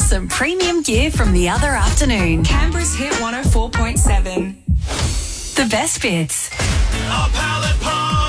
Some premium gear from the other afternoon. Canberra's Hit 104.7. The best bits. A pallet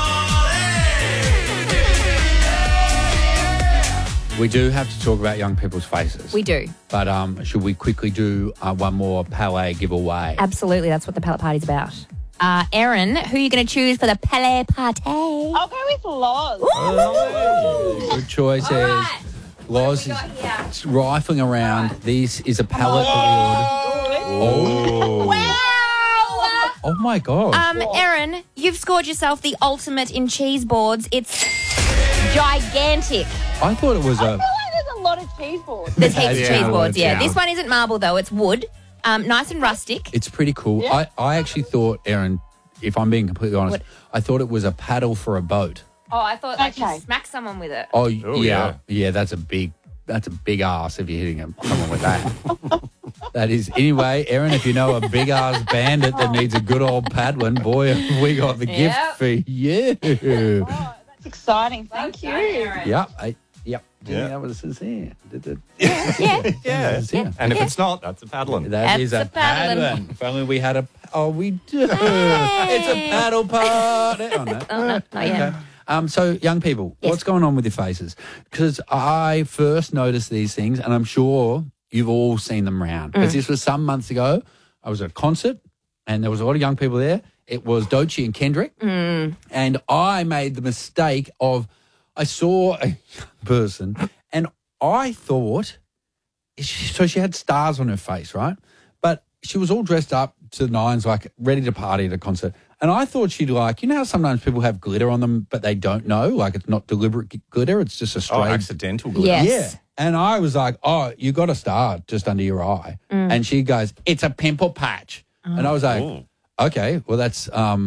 party! We do have to talk about young people's faces. We do. But should we quickly do one more Palais giveaway? Absolutely. That's what the pallet party's about. Erin, who are you going to choose for the pallet party? I'll go with Loz. Good choices. All right. Loz What have we got here? is rifling around. This is a pallet that we ordered. Wow! Oh, my God. Erin, you've scored yourself the ultimate in cheese boards. It's gigantic. I thought it was I a... feel like there's a lot of cheese boards. There's heaps of Yeah. cheese boards, yeah. Yeah. This one isn't marble, though. It's wood. Nice and rustic. It's pretty cool. Yeah. I actually thought, Erin, if I'm being completely honest, What? I thought it was a paddle for a boat. Oh, I thought like Okay. you smack someone with it. Oh, yeah. Yeah, that's a big ass if you're hitting someone with that. That is. Anyway, Erin, if you know a big ass bandit that needs a good old paddling, boy, have we got the gift Yep. for you. Oh, that's exciting. Thank you. Yep. Yep. Yeah. That was sincere. Yeah. Yeah. Sincere. And if it's not, that's a paddling. That That's is a a paddling. paddling. If only we had a... Oh, we do. It's a paddle party. Oh, no. Oh, no, not yet. So, young people, Yes. what's going on with your faces? Because I first noticed these things, and I'm sure you've all seen them around. Because this was some months ago. I was at a concert, and there was a lot of young people there. It was Doechii and Kendrick. And I made the mistake of, I saw a young person, and I thought, so she had stars on her face, right? But she was all dressed up to the nines, like ready to party at a concert. And I thought she'd like, you know how sometimes people have glitter on them, but they don't know? Like it's not deliberate glitter, it's just a Oh, stray. accidental glitter. Yes. Yeah. And I was like, oh, you got a star just under your eye. And she goes, it's a pimple patch. And I was like, Ooh. okay, well, that's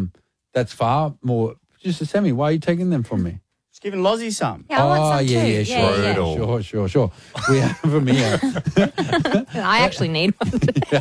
far more. Just send me, why are you taking them from me? Just giving Lozzie some. Yeah, I want some too. yeah, sure. Brutal. Sure. We have them here. I actually need one.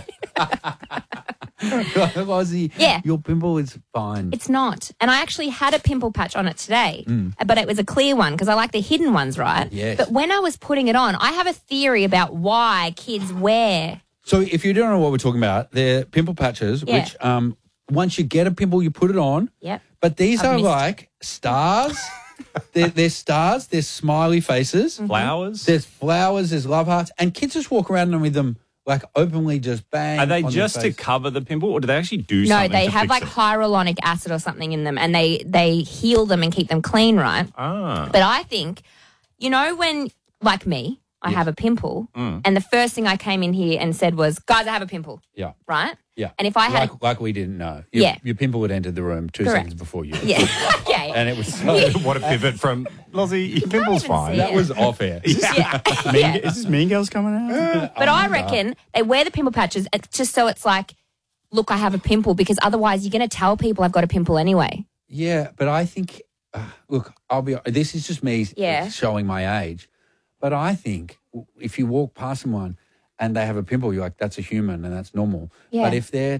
Lozzie, Yeah. your pimple is fine. It's not. And I actually had a pimple patch on it today, but it was a clear one because I like the hidden ones, right? Yes. But when I was putting it on, I have a theory about why kids wear. So if you don't know what we're talking about, they're pimple patches, Yeah. which once you get a pimple, you put it on. Yep. But these I've are missed- like stars. they're stars. They're smiley faces. Flowers? There's flowers. There's love hearts. And kids just walk around with them like openly just bang. Are they on their just to face. cover the pimple, or do they actually do No, something they to have fix like it? hyaluronic acid or something in them and they heal them and keep them clean, right? Ah. But I think, you know, when, like me, I have a pimple and the first thing I came in here and said was, guys, I have a pimple, Yeah. right? Yeah. And if I had like we didn't know. Yeah. Your pimple had entered the room 2 Correct. seconds before you. Yeah. Okay. And it was so... What a pivot from Lozzie, your pimple's even fine. see That it. was off air. Yeah. Is this Mean Girls coming out? But I reckon they wear the pimple patches just so it's like, look, I have a pimple, because otherwise you're going to tell people I've got a pimple anyway. Yeah, but I think, look, this is just me Yeah. showing my age, but I think if you walk past someone and they have a pimple, you're like, that's a human and that's normal. Yeah. But if they're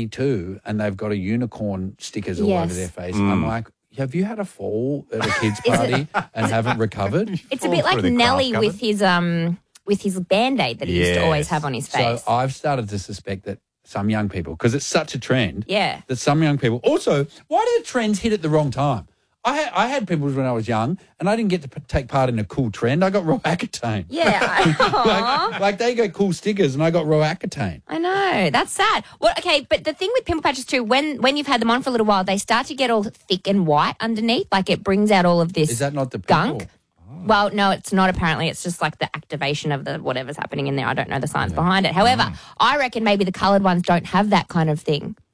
22 and they've got a unicorn stickers all over Yes. their face, I'm like, have you had a fall at a kid's party and haven't recovered? It's a Fall bit like through the Nelly craft with his Band-Aid that he used to always Yes. have on his So face. I've started to suspect that some young people, because it's such a trend, Yeah. that some young people, also, why do trends hit at the wrong time? I had pimples when I was young, and I didn't get to take part in a cool trend. I got Roaccutane. Yeah. Aw. Like they got cool stickers, and I got Roaccutane. I know. That's sad. Well, okay, but the thing with pimple patches too, when you've had them on for a little while, they start to get all thick and white underneath. Like it brings out all of this Is that not the pimple? gunk. Well, no, it's not apparently. It's just like the activation of the whatever's happening in there. I don't know the science behind it. However, I reckon maybe the coloured ones don't have that kind of thing.